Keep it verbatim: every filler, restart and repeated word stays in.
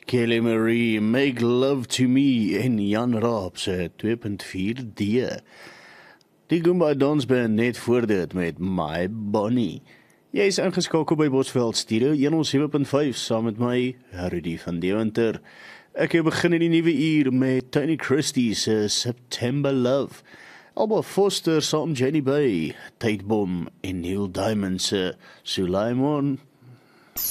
Kelly Marie, Make Love to Me en Jan Raab se twee punt vier D. Die Goomba Dansband net voor dit met My Bonnie. Jy is ingeskakel by Bosveld Studio honderd sewe punt vyf saam met my, Rudy van Deventer. Ek het begin in die nuwe uur met Tony Christie se September Love. Alba Foster saam Jenny Bay, Tate Bom en Neil Diamond se Sulaimon.